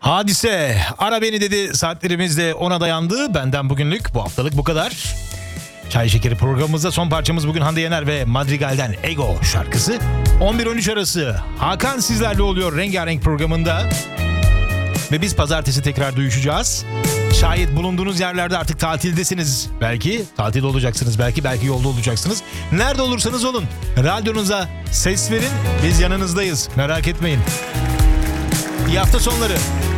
Hadise ara beni dedi, saatlerimiz de ona dayandı. Benden bugünlük bu haftalık bu kadar. Çay Şekeri programımızda son parçamız bugün Hande Yener ve Madrigal'den Ego şarkısı. 11-13 arası Hakan sizlerle oluyor Rengarenk programında. Ve biz pazartesi tekrar duyuşacağız. Şayet bulunduğunuz yerlerde artık tatildesiniz. Belki tatil olacaksınız, belki yolda olacaksınız. Nerede olursanız olun radyonuza ses verin, biz yanınızdayız, merak etmeyin. İyi hafta sonları.